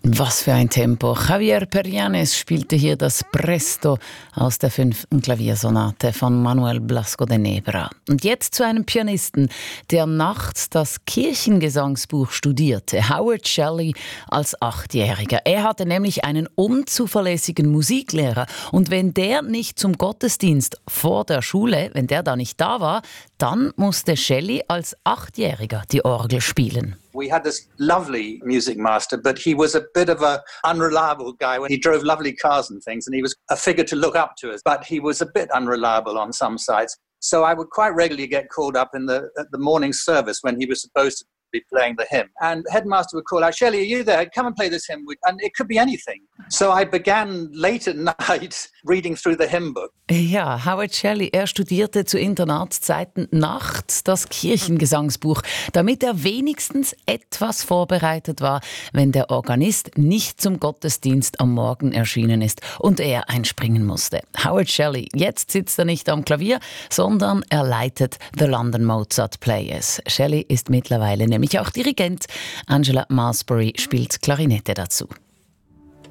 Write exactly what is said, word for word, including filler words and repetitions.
Was für ein Tempo. Javier Perianes spielte hier das Presto aus der fünften Klaviersonate von Manuel Blasco de Nebra. Und jetzt zu einem Pianisten, der nachts das Kirchengesangsbuch studierte, Howard Shelley als Achtjähriger. Er hatte nämlich einen unzuverlässigen Musiklehrer. Und wenn der nicht zum Gottesdienst vor der Schule, wenn der da nicht da war, dann musste Shelley als Achtjähriger die Orgel spielen. We had this lovely music master, but he was a bit of an unreliable guy. He drove lovely cars and things, and he was a figure to look up to us, but he was a bit unreliable on some sides. So I would quite regularly get called up in the, at the morning service when he was supposed to be playing the hymn. And the headmaster would call out, "Shelley, are you there? Come and play this hymn." And it could be anything. So I began late at night reading through the hymn book. Ja, Howard Shelley, er studierte zu Internatszeiten nachts das Kirchengesangsbuch, damit er wenigstens etwas vorbereitet war, wenn der Organist nicht zum Gottesdienst am Morgen erschienen ist und er einspringen musste. Howard Shelley, jetzt sitzt er nicht am Klavier, sondern er leitet The London Mozart Players. Shelley ist mittlerweile nämlich auch Dirigent. Angela Malsbury spielt Klarinette dazu.